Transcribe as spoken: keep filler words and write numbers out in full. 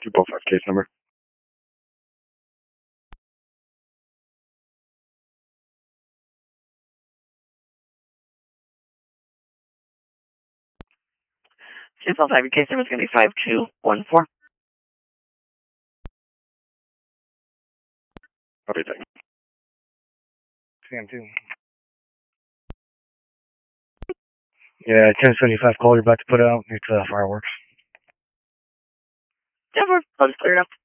two four five case number. two four five, your case number is going to be five two one four. Okay, thanks. C M two. Yeah, ten seventy-five call you're about to put out. It's uh, fireworks. Yeah, we're, I'll just clear it up.